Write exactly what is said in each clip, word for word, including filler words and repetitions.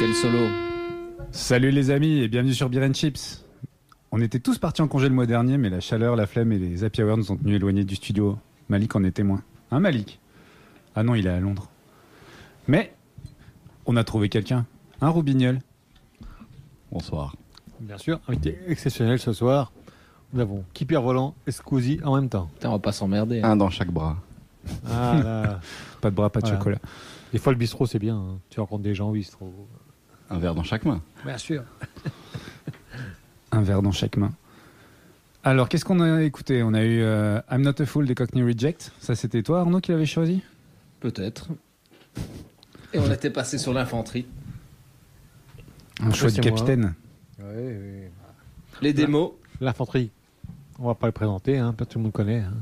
Quel solo. Salut les amis et bienvenue sur Beer and Chips. On était tous partis en congé le mois dernier, mais la chaleur, la flemme et les happy hours nous ont tenus éloignés du studio. Malik en est témoin. Hein Malik? Ah non, il est à Londres. Mais on a trouvé quelqu'un. Un Roubignol. Bonsoir. Bien sûr, invité exceptionnel ce soir. Nous avons Kipper Volant et Squeezie en même temps. Putain, on va pas s'emmerder. Hein. Un dans chaque bras. Ah là. Pas de bras, pas de Voilà. chocolat. Des fois, le bistrot, c'est bien. Hein. Tu rencontres des gens au bistrot. Un verre dans chaque main. Bien sûr. Un verre dans chaque main. Alors, qu'est-ce qu'on a écouté? On a eu euh, I'm Not a Fool des Cockney Reject. Ça, c'était toi, Arnaud, qui l'avais choisi? Peut-être. Et on était passé sur l'infanterie. Un choix du c'est moi. capitaine. Oui, oui. Les démos. L'infanterie. On va pas le présenter, hein. Tout le monde connaît. Hein.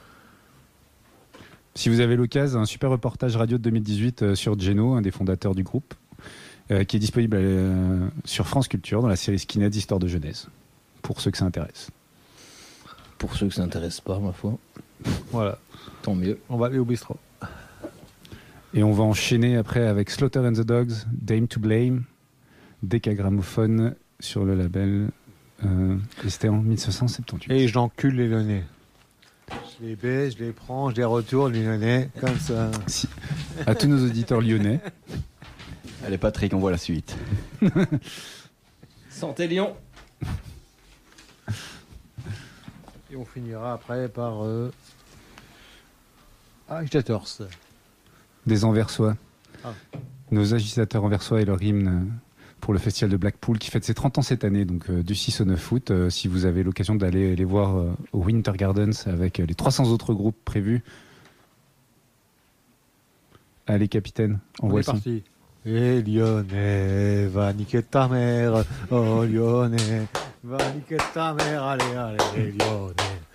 Si vous avez l'occasion, un super reportage radio de deux mille dix-huit euh, sur Geno, un des fondateurs du groupe, euh, qui est disponible euh, sur France Culture dans la série Skinheads Histoire de Genèse, pour ceux que ça intéresse. Pour ceux que ça n'intéresse pas, ma foi. Voilà. Tant mieux. On va aller au bistrot. Et on va enchaîner après avec Slaughter and the Dogs, Dame to Blame, Décagramophone sur le label. Euh, et c'était en mille neuf cent soixante-dix-huit. Et j'encule les Lyonnais. Je les baisse, je les prends, je les retourne, les Lyonnais, comme ça. Si. À tous nos auditeurs lyonnais. Allez Patrick, on voit la suite. Santé Lyon. Et on finira après par euh... Agitators. Des Anversois. Ah. Nos agitateurs anversois et leur hymne euh, pour le festival de Blackpool qui fête ses trente ans cette année, donc euh, du six au neuf août. Euh, si vous avez l'occasion d'aller les voir euh, au Winter Gardens avec euh, les trois cents autres groupes prévus. Allez, capitaine, On est envoie le son. parti. Et Lyonnais, va niquer ta mère. Oh Lyonnais, va niquer ta mère. Allez, allez, les Lyonnais.